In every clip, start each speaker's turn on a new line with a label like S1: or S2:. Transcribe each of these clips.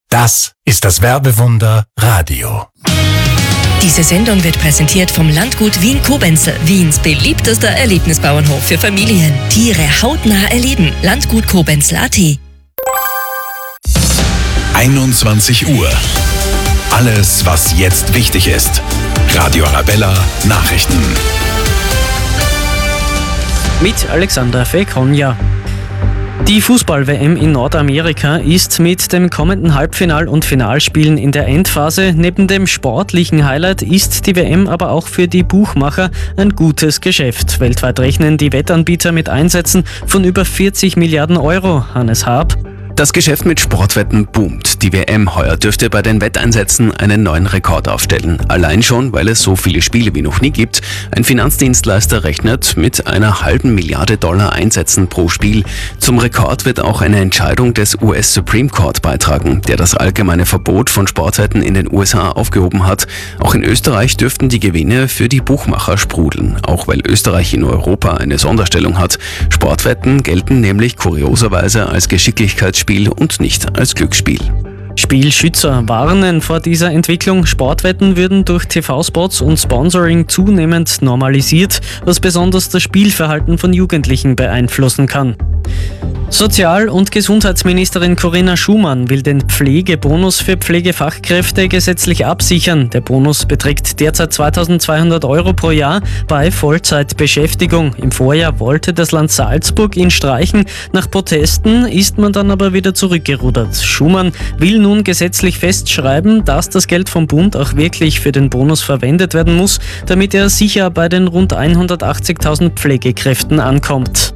S1: Das ist das Werbewunder Radio.
S2: Diese Sendung wird präsentiert vom Landgut Wien-Koblenz, Wiens beliebtester Erlebnisbauernhof für Familien. Tiere hautnah erleben. Landgutkoblenz.at.
S1: 21 Uhr. Alles, was jetzt wichtig ist. Radio Arabella Nachrichten.
S3: Mit Alexander Fekonja. Die Fußball-WM in Nordamerika ist mit dem kommenden Halbfinal- und Finalspielen in der Endphase. Neben dem sportlichen Highlight ist die WM aber auch für die Buchmacher ein gutes Geschäft. Weltweit rechnen die Wettanbieter mit Einsätzen von über 40 Milliarden Euro. Hannes Haab.
S4: Das Geschäft mit Sportwetten boomt. Die WM heuer dürfte bei den Wetteinsätzen einen neuen Rekord aufstellen. Allein schon, weil es so viele Spiele wie noch nie gibt. Ein Finanzdienstleister rechnet mit einer $500 Milliarden Einsätzen pro Spiel. Zum Rekord wird auch eine Entscheidung des US Supreme Court beitragen, der das allgemeine Verbot von Sportwetten in den USA aufgehoben hat. Auch in Österreich dürften die Gewinne für die Buchmacher sprudeln, auch weil Österreich in Europa eine Sonderstellung hat. Sportwetten gelten nämlich kurioserweise als Geschicklichkeitsspiel und nicht als Glücksspiel.
S3: Spielschützer warnen vor dieser Entwicklung. Sportwetten würden durch TV-Spots und Sponsoring zunehmend normalisiert, was besonders das Spielverhalten von Jugendlichen beeinflussen kann. Sozial- und Gesundheitsministerin Corinna Schumann will den Pflegebonus für Pflegefachkräfte gesetzlich absichern. Der Bonus beträgt derzeit 2.200 Euro pro Jahr bei Vollzeitbeschäftigung. Im Vorjahr wollte das Land Salzburg ihn streichen. Nach Protesten ist man dann aber wieder zurückgerudert. Schumann will nun gesetzlich festschreiben, dass das Geld vom Bund auch wirklich für den Bonus verwendet werden muss, damit er sicher bei den rund 180.000 Pflegekräften ankommt.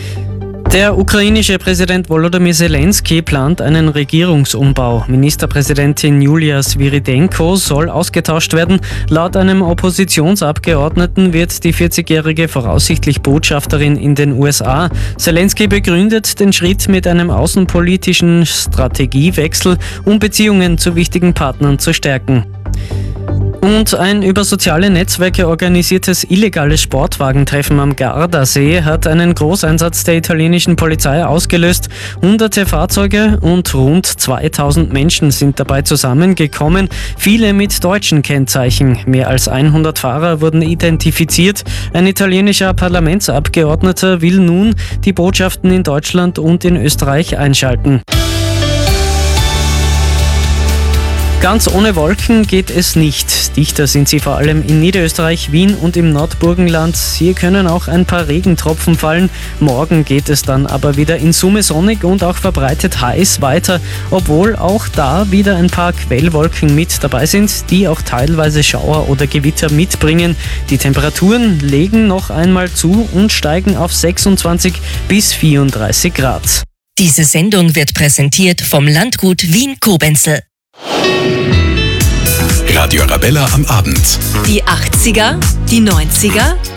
S3: Der ukrainische Präsident Volodymyr Zelensky plant einen Regierungsumbau. Ministerpräsidentin Julia Sviridenko soll ausgetauscht werden. Laut einem Oppositionsabgeordneten wird die 40-Jährige voraussichtlich Botschafterin in den USA. Zelensky begründet den Schritt mit einem außenpolitischen Strategiewechsel, um Beziehungen zu wichtigen Partnern zu stärken. Und ein über soziale Netzwerke organisiertes illegales Sportwagentreffen am Gardasee hat einen Großeinsatz der italienischen Polizei ausgelöst. Hunderte Fahrzeuge und rund 2000 Menschen sind dabei zusammengekommen, viele mit deutschen Kennzeichen. Mehr als 100 Fahrer wurden identifiziert. Ein italienischer Parlamentsabgeordneter will nun die Botschaften in Deutschland und in Österreich einschalten. Ganz ohne Wolken geht es nicht. Dichter sind sie vor allem in Niederösterreich, Wien und im Nordburgenland. Hier können auch ein paar Regentropfen fallen. Morgen geht es dann aber wieder in Summe sonnig und auch verbreitet heiß weiter, obwohl auch da wieder ein paar Quellwolken mit dabei sind, die auch teilweise Schauer oder Gewitter mitbringen. Die Temperaturen legen noch einmal zu und steigen auf 26 bis 34 Grad.
S2: Diese Sendung wird präsentiert vom Landgut Wien-Koblenz.
S1: Radio Arabella am Abend.
S2: Die 80er, die 90er